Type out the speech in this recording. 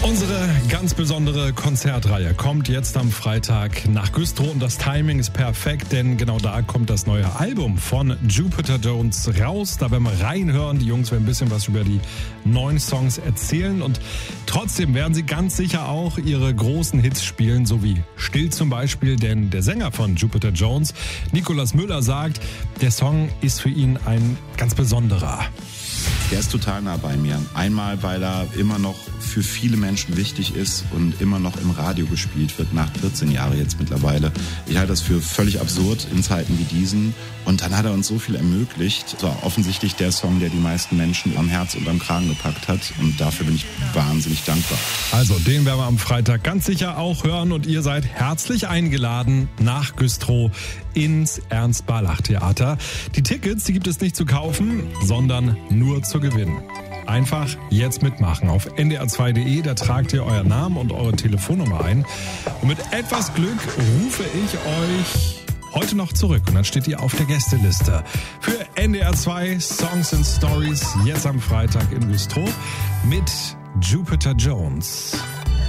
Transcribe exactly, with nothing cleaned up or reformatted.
Unsere ganz besondere Konzertreihe kommt jetzt am Freitag nach Güstrow und das Timing ist perfekt, denn genau da kommt das neue Album von Jupiter Jones raus. Da werden wir reinhören, die Jungs werden ein bisschen was über die neuen Songs erzählen und trotzdem werden sie ganz sicher auch ihre großen Hits spielen, so wie Still zum Beispiel, denn der Sänger von Jupiter Jones, Nikolaus Müller, sagt, der Song ist für ihn ein ganz besonderer. Der ist total nah bei mir. Einmal, weil er immer noch für viele Menschen wichtig ist und immer noch im Radio gespielt wird, nach vierzehn Jahren jetzt mittlerweile. Ich halte das für völlig absurd in Zeiten wie diesen. Und dann hat er uns so viel ermöglicht. Das war offensichtlich der Song, der die meisten Menschen am Herz und am Kragen gepackt hat. Und dafür bin ich wahnsinnig dankbar. Also, den werden wir am Freitag ganz sicher auch hören. Und ihr seid herzlich eingeladen nach Güstrow ins Ernst-Barlach-Theater. Die Tickets, die gibt es nicht zu kaufen, sondern nur zu gewinnen. Einfach jetzt mitmachen. Auf n d r zwei punkt d e, da tragt ihr euren Namen und eure Telefonnummer ein. Und mit etwas Glück rufe ich euch heute noch zurück. Und dann steht ihr auf der Gästeliste für N D R zwei Songs and Stories, jetzt am Freitag in Güstrow mit Jupiter Jones.